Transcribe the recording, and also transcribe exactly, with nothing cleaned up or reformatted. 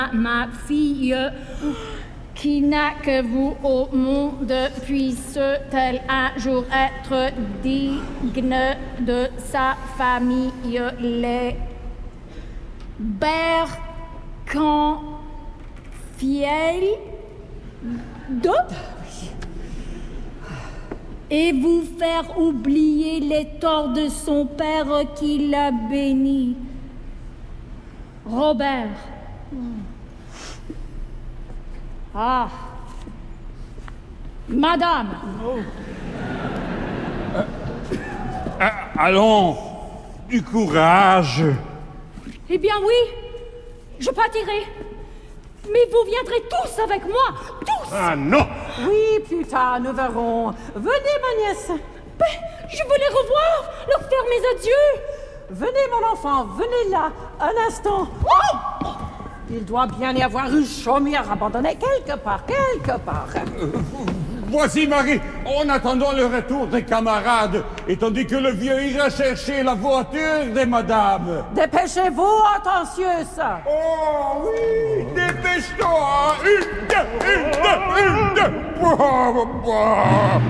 Ma fille, qui n'a que vous au monde, puisse-t-elle un jour être digne de sa famille, les Bercan fiel de et vous faire oublier les torts de son père qui l'a béni. Robert. Ah. Madame. Oh. Euh, euh, allons, du courage. Eh bien oui, je partirai. Mais vous viendrez tous avec moi, tous. Ah non. Oui, plus tard, nous verrons. Venez, ma nièce. Mais je veux les revoir, leur faire mes adieux. Venez, mon enfant, venez là, un instant. Oh! Il doit bien y avoir une chaumière abandonnée quelque part, quelque part. Euh, voici Marie, en attendant le retour des camarades, et tandis que le vieux ira chercher la voiture des madames. Dépêchez-vous, attentionneuse. Oh oui, dépêche-toi. Une, deux, une, deux, une, deux.